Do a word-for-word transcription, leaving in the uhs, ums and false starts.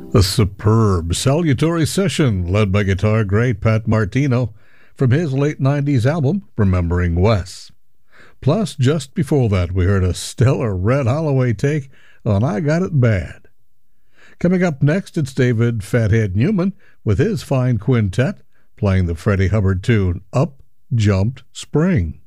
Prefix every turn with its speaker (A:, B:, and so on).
A: A superb salutatory session led by guitar great Pat Martino from his late nineties album Remembering Wes. Plus, just before that, we heard a stellar Red Holloway take on I Got It Bad. Coming up next, it's David Fathead Newman with his fine quintet playing the Freddie Hubbard tune Up Jumped Spring.